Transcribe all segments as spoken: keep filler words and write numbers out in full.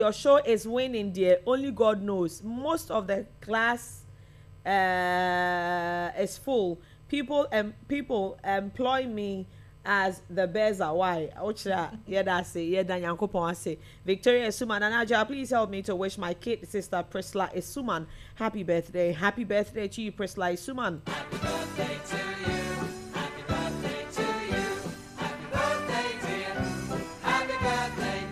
your show is winning, dear. Only God knows. Most of the class uh, is full. People and um, people employ me as the beza. Why? Ochra, yeah, that's it. Yeah, Dan Yankopon say. Victoria Suman and Aja, please help me to wish my kid sister Prisla Suman happy birthday. Happy birthday to you, Prisla Suman. Happy birthday to you. Happy birthday to you. Happy birthday, dear. Happy birthday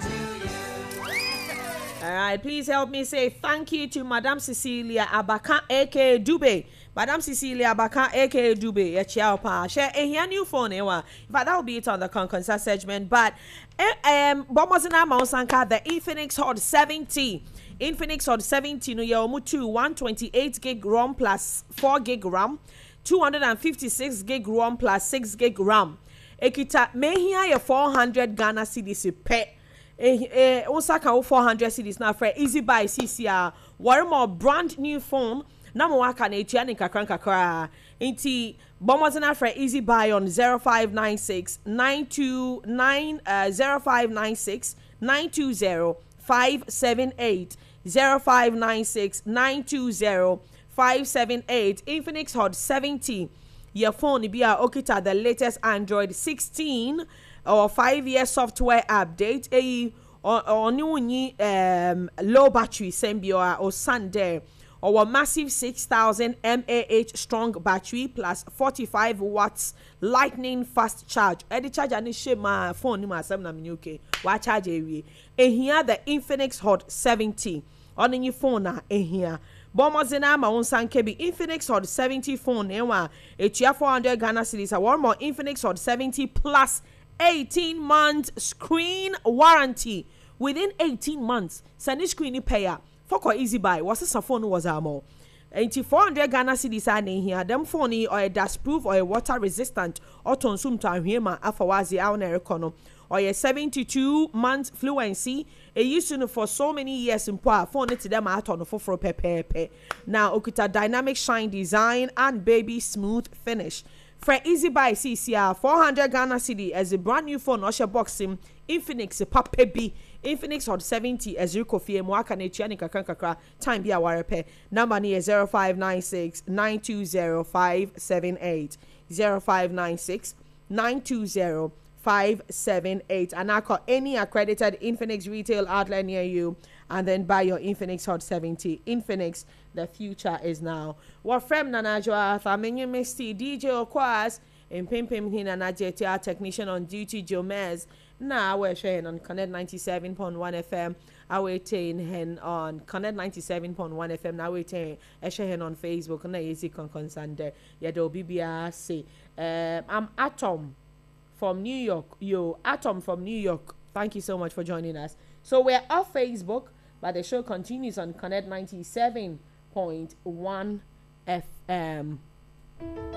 to you. All right, please help me say thank you to Madame Cecilia Abaka, aka Dube. Madam Cecilia Baka, aka Dube, a chiao pa. Share a new phone, ewa. But that will be it on the concert segment. But um, Bomazina Mausanka, the Infinix Hot seventy. Infinix Hot seventy, no yaomu two, one twenty-eight gig ROM plus four gig RAM, two fifty-six gig ROM plus six gig RAM. Ekita mehia ya four hundred Ghana cedis pe. Eh, eh, Osaka four hundred cedis na for easy buy C C R. One more brand new phone. Nama waka na etua ni kakran kakra inti bomazina for easy buy on zero five nine six nine two nine uh zero five nine six nine two zero five seven eight zero five nine six nine two zero five seven eight. Infinix Hot seventy your phone be a okita the latest Android sixteen or five year software update a or new um low battery sembio or Sunday or a massive six thousand milliamp hour strong battery plus forty-five watts lightning fast charge. Any charge and share my phone in my seven okay. What charge area? And here the Infinix Hot seventy on your phone na here. Bomazina ma on sankebi Infinix Hot seventy phone ewa it's ya four hundred Ghana cedis. A one more Infinix Hot seventy plus eighteen months screen warranty. Within eighteen months, send screen payer. For easy buy, what's a phone was a more? eighty four hundred Ghana cedis are in here. Them phone or a dust proof or a water resistant or tonsum time here ma afawazi our econo or a seventy-two months fluency. A used to for so many years in power phone it to them out on the for pepe. Now okita dynamic shine design and baby smooth finish. For easy buy C C R four hundred Ghana cedi as a brand new phone or boxing Infinix Papa B Infinix Hot seventy as you coffee mwaka ne tia ni kakran kakra time be a warepe number ni zero five nine six nine two zero five seven eight zero five nine six nine two zero five seven eight and I call any accredited Infinix retail outlet near you and then buy your Infinix Hot seventy. Infinix, the future is now. What from Nanajwa Thamenyu Misty D J Okwas and Pim Pim Hina Najetia technician on duty Jomez. Now we're sharing on Connect ninety-seven point one F M. I waiting hen on Connect ninety-seven point one F M. Now waiting a sharing on Facebook. Na easy con concern there. Yeah, the B B R C. Um, I'm Atom from New York. Yo, Atom from New York. Thank you so much for joining us. So we're off Facebook, but the show continues on Connect ninety-seven point one F M.